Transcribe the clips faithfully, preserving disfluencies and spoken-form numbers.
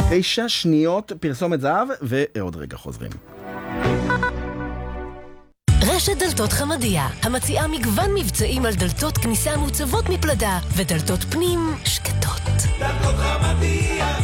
תשע שניות פרסומת זהב, ועוד רגע חוזרים. רשת דלתות חמדיה, המציעה מגוון מבצעים על דלתות כניסה מוצבות מפלדה, ודלתות פנים שקטות. דלתות חמדיה.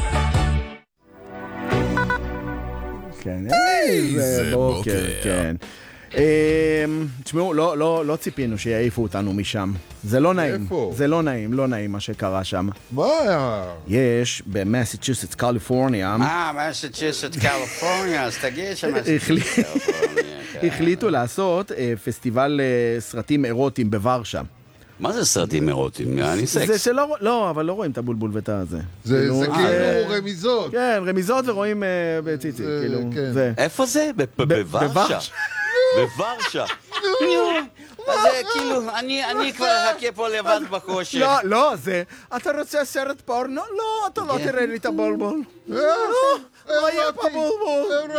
כן, איזה בוקר, כן. תשמעו, לא ציפינו שיעיפו אותנו משם. זה לא נעים. איפה? זה לא נעים, לא נעים מה שקרה שם. מה היה? יש במסצ'וסטס, קליפורניה. אה, מסצ'וסטס, קליפורניה, אז תגיד שמסצ'וסטס, קליפורניה. החליטו לעשות פסטיבל סרטים אירוטיים בוורשה. מה זה סרטים אירוטיים? אני סקס. זה שלא, לא, אבל לא רואים את הבולבול ואת הזה. זה כאילו רמיזות. כן, רמיזות ורואים בציצי, כאילו. איפה זה? בוורשה. בוורשה. אז זה כאילו, אני כבר אחכה פה לבד בחושך. לא, לא, זה, אתה רוצה סרט פורנו? לא, אתה לא תראה לי את הבולבול. לא, לא יהיה פה בולבול.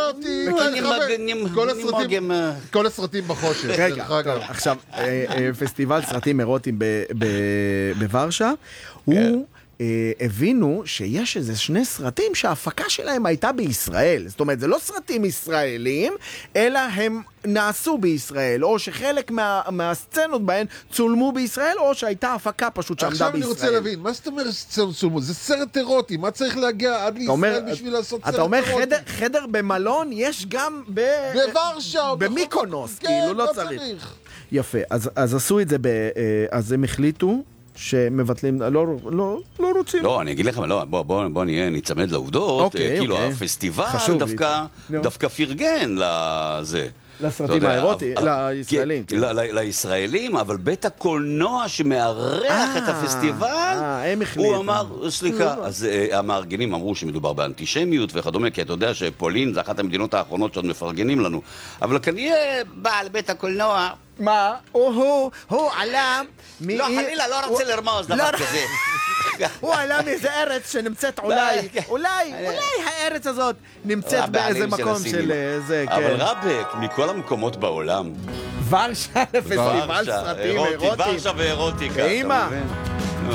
כל הסרטים בחושך. רגע, עכשיו, פסטיבל סרטים אירוטיים בוורשה, הוא... הבינו שיש איזה שני סרטים שההפקה שלהם הייתה בישראל. זאת אומרת, זה לא סרטים ישראלים, אלא הם נעשו בישראל, או שחלק מה, מהסצנות בהן צולמו בישראל, או שהייתה הפקה פשוט שעמדה בישראל. עכשיו אני רוצה להבין, מה זאת אומרת סצנות צולמו? זה סרט אירוטי, מה צריך להגיע עד לישראל בשביל לעשות סרט אירוטי? אתה אומר חדר, חדר במלון, יש גם ב... בוורשה. במיקונוס, כאילו, לא צריך. יפה, אז, אז עשו את זה, ב, אז הם החליטו, שמבטלים, לא, לא, לא רוצים. לא, אני אגיד לכם, לא, בוא, בוא, בוא נהיה, נצמד לעובדות, אוקיי, כאילו, אוקיי. הפסטיבל דווקא, דווקא פרגן לזה. לסרטים האירוטיים, לישראלים. לישראלים, אבל בית הקולנוע שמארח את הפסטיבל, הוא אמר, סליחה, אז המארגנים אמרו שמדובר באנטישמיות וכדומה, כי אתה יודע שפולין זה אחת המדינות האחרונות שעוד מפרגנים לנו, אבל כנראה בעל בית הקולנוע, מה? הוא, הוא עלה... לא, חלילה, לא רוצה לרמוז דבר כזה. הוא עלה מאיזה ארץ שנמצאת אולי, אולי, אולי הארץ הזאת נמצאת באיזה מקום של זה, כן. אבל רבק, מכל המקומות בעולם. ורשה, לפסטיבל סרטים אירוטיים. ורשה ואירוטיקה. ואימא.